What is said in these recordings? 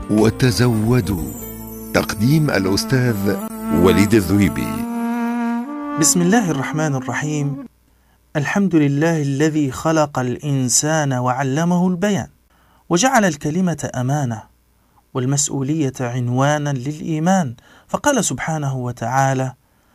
وتزودوا. تقديم الأستاذ وليد الذويبي. بسم الله الرحمن الرحيم. الحمد لله الذي خلق الإنسان وعلمه البيان، وجعل الكلمة أمانة والمسؤولية عنوانا للإيمان، فقال سبحانه وتعالى: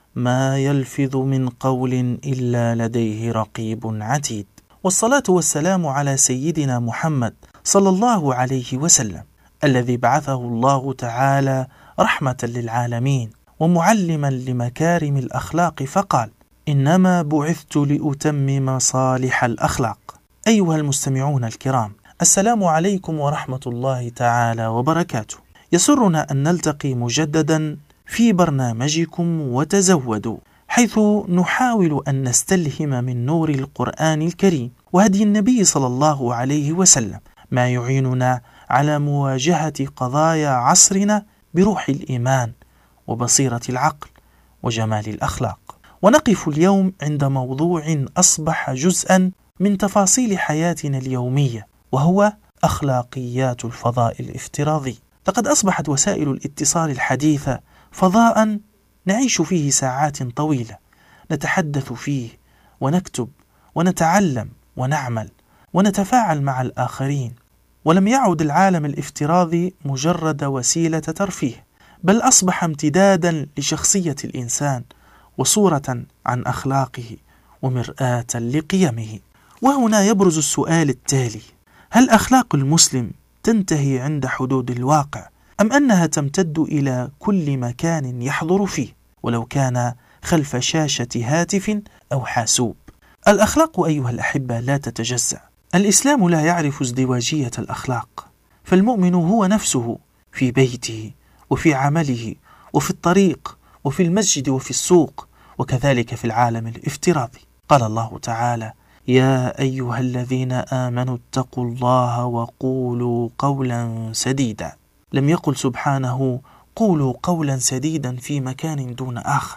ما يلفظ من قول إلا لديه رقيب عتيد. والصلاة والسلام على سيدنا محمد صلى الله عليه وسلم، الذي بعثه الله تعالى رحمة للعالمين ومعلما لمكارم الأخلاق، فقال: إنما بعثت لأتمم صالح الأخلاق. أيها المستمعون الكرام، السلام عليكم ورحمة الله تعالى وبركاته. يسرنا أن نلتقي مجددا في برنامجكم وتزودوا، حيث نحاول أن نستلهم من نور القرآن الكريم وهدي النبي صلى الله عليه وسلم ما يعيننا على مواجهة قضايا عصرنا بروح الإيمان وبصيرة العقل وجمال الأخلاق. ونقف اليوم عند موضوع أصبح جزءا من تفاصيل حياتنا اليومية، وهو أخلاقيات الفضاء الافتراضي. لقد أصبحت وسائل الاتصال الحديثة فضاء نعيش فيه ساعات طويلة، نتحدث فيه ونكتب ونتعلم ونعمل ونتفاعل مع الآخرين. ولم يعد العالم الافتراضي مجرد وسيلة ترفيه، بل أصبح امتدادا لشخصية الإنسان وصورة عن أخلاقه ومرآة لقيمه. وهنا يبرز السؤال التالي: هل أخلاق المسلم تنتهي عند حدود الواقع، أم أنها تمتد إلى كل مكان يحضر فيه، ولو كان خلف شاشة هاتف أو حاسوب؟ الأخلاق أيها الأحبة لا تتجزأ. الإسلام لا يعرف ازدواجية الأخلاق، فالمؤمن هو نفسه في بيته وفي عمله وفي الطريق وفي المسجد وفي السوق، وكذلك في العالم الافتراضي. قال الله تعالى: يا أيها الذين آمنوا اتقوا الله وقولوا قولا سديدا. لم يقل سبحانه قولوا قولا سديدا في مكان دون آخر،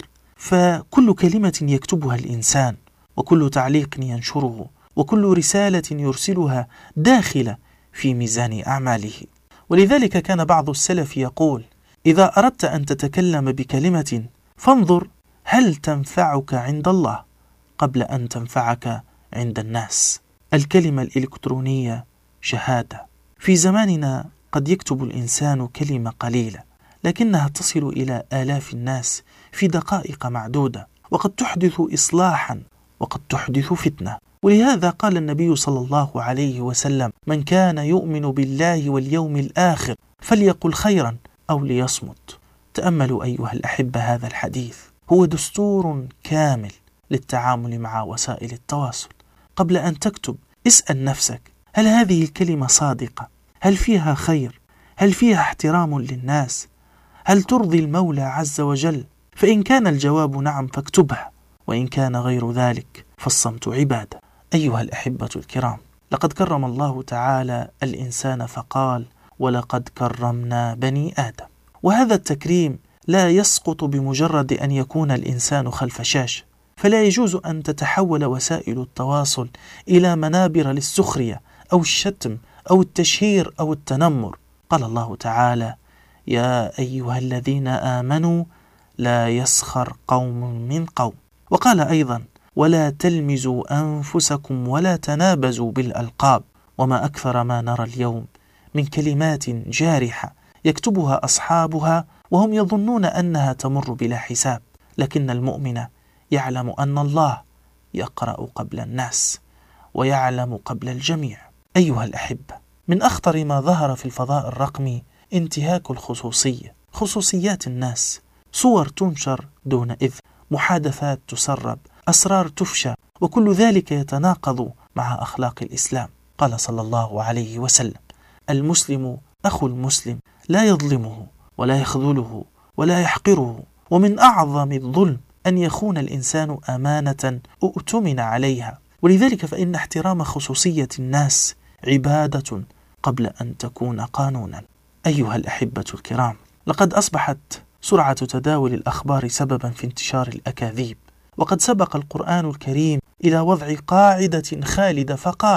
فكل كلمة يكتبها الإنسان وكل تعليق ينشره وكل رسالة يرسلها داخلة في ميزان أعماله. ولذلك كان بعض السلف يقول: إذا أردت أن تتكلم بكلمة فانظر هل تنفعك عند الله قبل أن تنفعك عند الناس. الكلمة الإلكترونية شهادة. في زماننا قد يكتب الإنسان كلمة قليلة، لكنها تصل إلى آلاف الناس في دقائق معدودة، وقد تحدث إصلاحا وقد تحدث فتنة. ولهذا قال النبي صلى الله عليه وسلم: من كان يؤمن بالله واليوم الآخر فليقل خيرا أو ليصمت. تأملوا أيها الأحبة هذا الحديث، هو دستور كامل للتعامل مع وسائل التواصل. قبل أن تكتب اسأل نفسك: هل هذه الكلمة صادقة؟ هل فيها خير؟ هل فيها احترام للناس؟ هل ترضي المولى عز وجل؟ فإن كان الجواب نعم فاكتبها، وإن كان غير ذلك فالصمت عبادة. أيها الأحبة الكرام، لقد كرم الله تعالى الإنسان فقال: ولقد كرمنا بني آدم. وهذا التكريم لا يسقط بمجرد أن يكون الإنسان خلف شاشة، فلا يجوز أن تتحول وسائل التواصل إلى منابر للسخرية أو الشتم أو التشهير أو التنمر. قال الله تعالى: يا أيها الذين آمنوا لا يسخر قوم من قوم. وقال أيضا: ولا تلمزوا أنفسكم ولا تنابزوا بالألقاب. وما أكثر ما نرى اليوم من كلمات جارحة يكتبها أصحابها وهم يظنون أنها تمر بلا حساب، لكن المؤمن يعلم أن الله يقرأ قبل الناس ويعلم قبل الجميع. أيها الأحبة، من أخطر ما ظهر في الفضاء الرقمي انتهاك الخصوصية، خصوصيات الناس، صور تنشر دون إذن، محادثات تسرب، أسرار تفشى، وكل ذلك يتناقض مع أخلاق الإسلام. قال صلى الله عليه وسلم: المسلم أخو المسلم لا يظلمه ولا يخذله ولا يحقره، ومن أعظم الظلم أن يخون الإنسان أمانة أؤتمن عليها. ولذلك فإن احترام خصوصية الناس عبادة قبل أن تكون قانونا. أيها الأحبة الكرام، لقد أصبحت سرعة تداول الأخبار سببا في انتشار الأكاذيب، وقد سبق القرآن الكريم إلى وضع قاعدة خالدة فقال: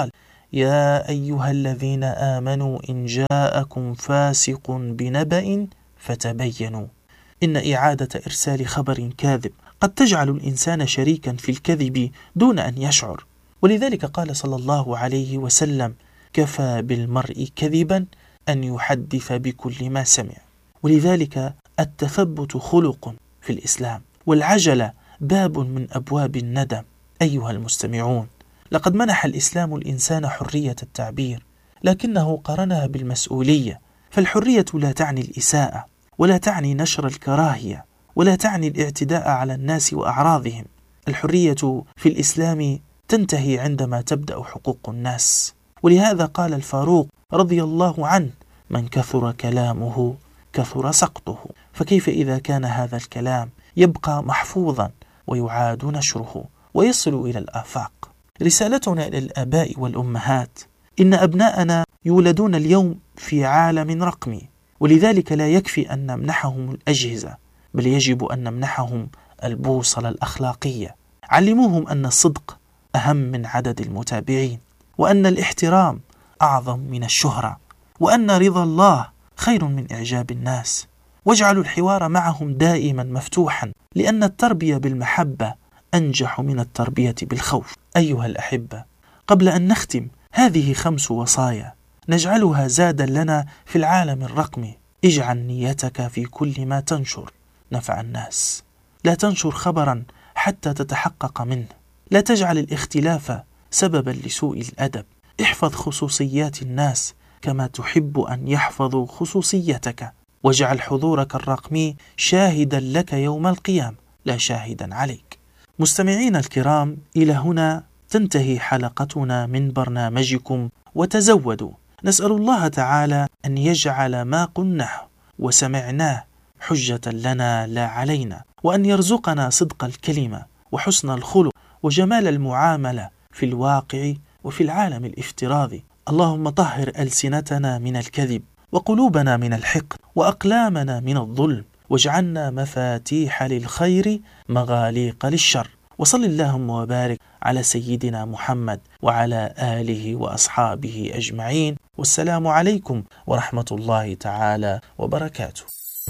يا أيها الذين آمنوا إن جاءكم فاسق بنبأ فتبينوا. إن إعادة إرسال خبر كاذب قد تجعل الإنسان شريكا في الكذب دون أن يشعر، ولذلك قال صلى الله عليه وسلم: كفى بالمرء كذبا أن يحدث بكل ما سمع. ولذلك التثبت خلق في الإسلام، والعجلة باب من أبواب الندم. أيها المستمعون، لقد منح الإسلام الإنسان حرية التعبير، لكنه قرنها بالمسؤولية، فالحرية لا تعني الإساءة، ولا تعني نشر الكراهية، ولا تعني الاعتداء على الناس وأعراضهم. الحرية في الإسلام تنتهي عندما تبدأ حقوق الناس، ولهذا قال الفاروق رضي الله عنه: من كثر كلامه كثر سقطه. فكيف إذا كان هذا الكلام يبقى محفوظا ويعاد نشره ويصل إلى الآفاق؟ رسالتنا إلى الآباء والأمهات: إن أبناءنا يولدون اليوم في عالم رقمي، ولذلك لا يكفي أن نمنحهم الأجهزة، بل يجب أن نمنحهم البوصلة الأخلاقية. علموهم أن الصدق أهم من عدد المتابعين، وأن الاحترام أعظم من الشهرة، وأن رضا الله خير من إعجاب الناس. واجعلوا الحوار معهم دائما مفتوحا، لأن التربية بالمحبة أنجح من التربية بالخوف. أيها الأحبة، قبل أن نختم، هذه 5 وصايا نجعلها زادا لنا في العالم الرقمي. اجعل نيتك في كل ما تنشر نفع الناس. لا تنشر خبرا حتى تتحقق منه. لا تجعل الاختلاف سببا لسوء الأدب. احفظ خصوصيات الناس كما تحب أن يحفظوا خصوصيتك. واجعل حضورك الرقمي شاهدا لك يوم القيامة لا شاهدا عليك. مستمعين الكرام، إلى هنا تنتهي حلقتنا من برنامجكم وتزودوا. نسأل الله تعالى أن يجعل ما قلناه وسمعناه حجة لنا لا علينا، وأن يرزقنا صدق الكلمة وحسن الخلق وجمال المعاملة في الواقع وفي العالم الافتراضي. اللهم طهر ألسنتنا من الكذب، وقلوبنا من الحقد، وأقلامنا من الظلم، واجعلنا مفاتيح للخير مغاليق للشر. وصل اللهم وبارك على سيدنا محمد وعلى آله وأصحابه أجمعين، والسلام عليكم ورحمة الله تعالى وبركاته.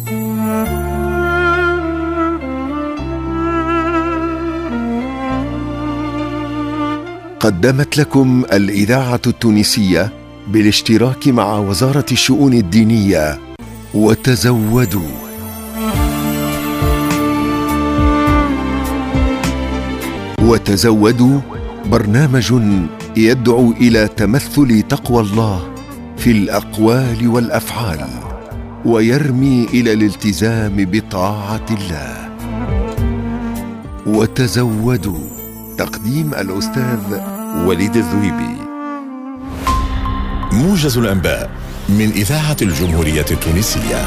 قدمت لكم الإذاعة التونسية بالاشتراك مع وزارة الشؤون الدينية وتزودوا. وتزودوا برنامج يدعو إلى تمثل تقوى الله في الأقوال والأفعال، ويرمي إلى الالتزام بطاعة الله. وتزودوا، تقديم الأستاذ وليد الذويبي. موجز الأنباء من إذاعة الجمهورية التونسية.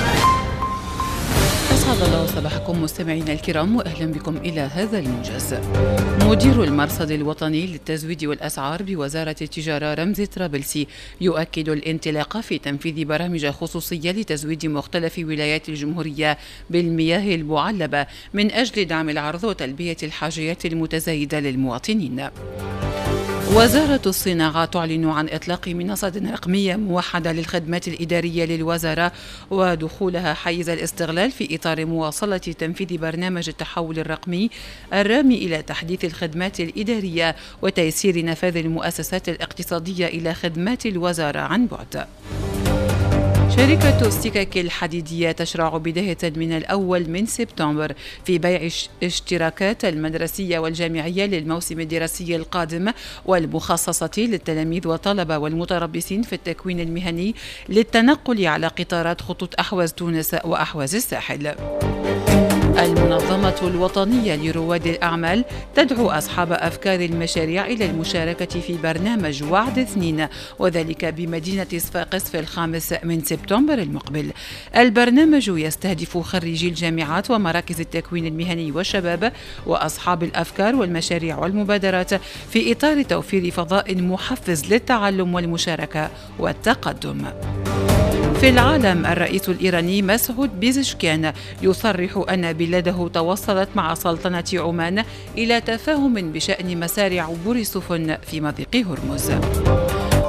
أسعد الله صباحكم مستمعينا الكرام، وأهلا بكم إلى هذا الموجز. مدير المرصد الوطني للتزويد والأسعار بوزارة التجارة رمزي طرابلسي يؤكد الانطلاق في تنفيذ برامج خصوصية لتزويد مختلف ولايات الجمهورية بالمياه المعلبة من أجل دعم العرض وتلبية الحاجيات المتزايدة للمواطنين. وزارة الصناعة تعلن عن إطلاق منصة رقمية موحدة للخدمات الإدارية للوزارة ودخولها حيز الاستغلال في إطار مواصلة تنفيذ برنامج التحول الرقمي الرامي إلى تحديث الخدمات الإدارية وتيسير نفاذ المؤسسات الاقتصادية إلى خدمات الوزارة عن بعد. شركة السكك الحديدية تشرع بداية من الأول من سبتمبر في بيع اشتراكات المدرسية والجامعية للموسم الدراسي القادم، والمخصصة للتلاميذ والطلبة والمتربصين في التكوين المهني للتنقل على قطارات خطوط أحواز تونس وأحواز الساحل. المنظمة الوطنية لرواد الأعمال تدعو أصحاب أفكار المشاريع إلى المشاركة في برنامج وعد 2، وذلك بمدينة صفاقس في 5 من سبتمبر المقبل. البرنامج يستهدف خريجي الجامعات ومراكز التكوين المهني والشباب وأصحاب الأفكار والمشاريع والمبادرات في إطار توفير فضاء محفز للتعلم والمشاركة والتقدم. في العالم، الرئيس الإيراني مسعود بيزشكيان يصرح أن بلاده توصلت مع سلطنة عمان إلى تفاهم بشأن مسار عبور السفن في مضيق هرمز.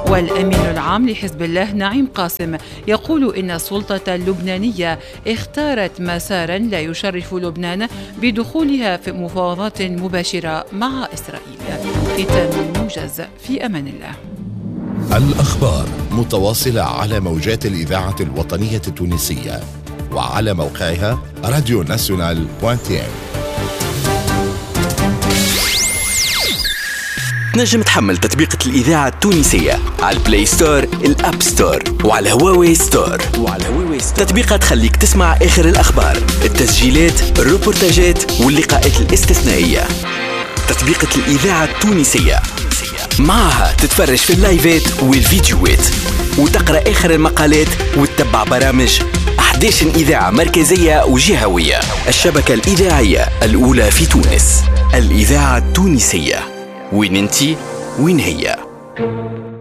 والأمين العام لحزب الله نعيم قاسم يقول إن السلطة اللبنانية اختارت مساراً لا يشرف لبنان بدخولها في مفاوضات مباشرة مع إسرائيل. ختام الموجز، في أمان الله. الأخبار متواصلة على موجات الإذاعة الوطنية التونسية وعلى موقعها radionational.tn. تنجم تحمل تطبيقة الإذاعة التونسية على البلاي ستور، الأب ستور، وعلى هواوي ستور. تطبيقات تخليك تسمع آخر الأخبار، التسجيلات، الروبورتاجات واللقاءات الاستثنائية. تطبيقة الإذاعة التونسية معها تتفرج في اللايفات والفيديوهات وتقرأ آخر المقالات وتتبع برامج 11 إذاعة مركزية وجهوية. الشبكة الإذاعية الأولى في تونس، الإذاعة التونسية. وين انتي وين هي؟